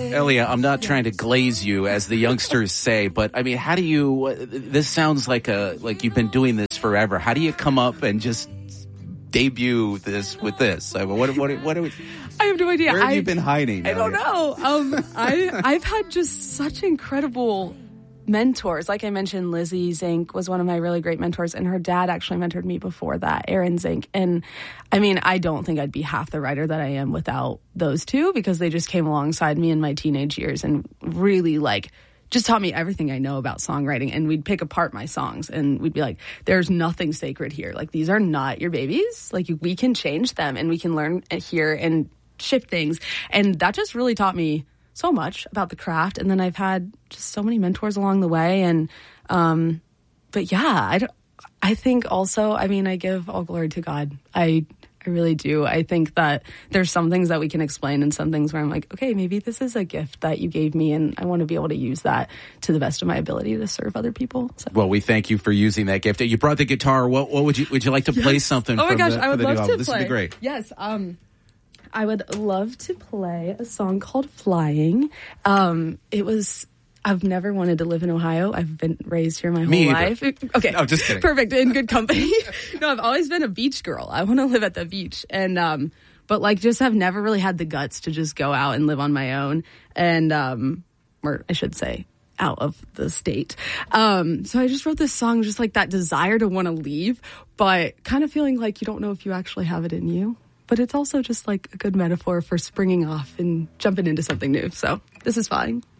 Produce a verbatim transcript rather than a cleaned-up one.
Elia, I'm not trying to glaze you, as the youngsters say, but I mean, how do you? This sounds like a like you've been doing this forever. How do you come up and just debut this with this? I mean, what what what? what I have no idea. Where have I, you been hiding? I don't know. Um, I I've had just such incredible mentors. Like I mentioned, Lizzie Zink was one of my really great mentors, and her dad actually mentored me before that, Aaron Zink. And I mean, I don't think I'd be half the writer that I am without those two, because they just came alongside me in my teenage years and really like just taught me everything I know about songwriting. And we'd pick apart my songs and we'd be like, there's nothing sacred here. Like, these are not your babies. Like, we can change them and we can learn here and shift things. And that just really taught me so much about the craft. And then I've had just so many mentors along the way. And, um, but yeah, I, don't, I think also, I mean, I give all glory to God. I, I really do. I think that there's some things that we can explain and some things where I'm like, okay, maybe this is a gift that you gave me and I want to be able to use that to the best of my ability to serve other people. So. Well, we thank you for using that gift. You brought the guitar. What, what would you, would you like to yes. play something? Oh my from gosh, the, I would love to album? This play. would be great. Yes. Um, I would love to play a song called Flying. Um, it was, I've never wanted to live in Ohio. I've been raised here my Me whole either. life. Okay. No, just kidding. Perfect. In good company. No, I've always been a beach girl. I want to live at the beach. And, um, but like just have never really had the guts to just go out and live on my own. And, um, or I should say, out of the state. Um, so I just wrote this song, just like that desire to want to leave, but kind of feeling like you don't know if you actually have it in you. But it's also just like a good metaphor for springing off and jumping into something new. So this is fine.